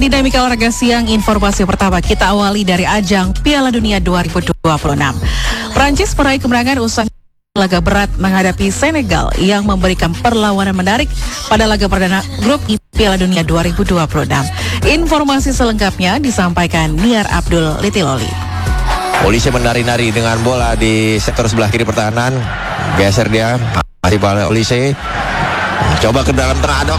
Dinamika olahraga siang, informasi pertama kita awali dari ajang Piala Dunia 2026. Prancis meraih kemenangan usai laga berat menghadapi Senegal yang memberikan perlawanan menarik pada laga perdana grup I Piala Dunia 2026. Informasi selengkapnya disampaikan Niar Abdul Litiloli. Olise menari-nari dengan bola di sektor sebelah kiri pertahanan. Geser dia, masih bola Olise. Coba ke dalam tengah,